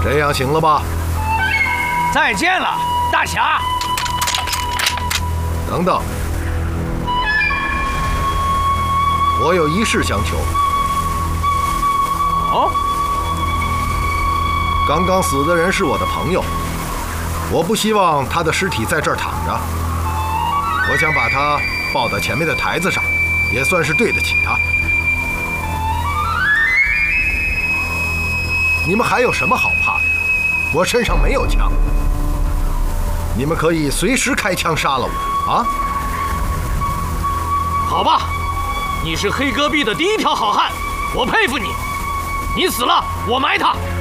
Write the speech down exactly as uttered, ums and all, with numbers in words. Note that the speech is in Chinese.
这样行了吧？ 再见了，大侠。 等等，我有一事相求。 哦， 刚刚死的人是我的朋友，我不希望他的尸体在这儿躺着，我想把他抱到前面的台子上，也算是对得起他。你们还有什么好怕的？我身上没有枪，你们可以随时开枪杀了我啊！ 好吧，你是黑戈壁的第一条好汉，我佩服你。你死了，我埋他。